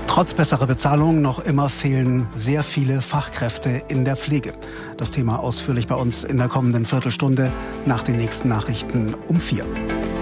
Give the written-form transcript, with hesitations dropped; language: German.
Trotz besserer Bezahlung noch immer fehlen sehr viele Fachkräfte in der Pflege. Das Thema ausführlich bei uns in der kommenden Viertelstunde nach den nächsten Nachrichten um 4.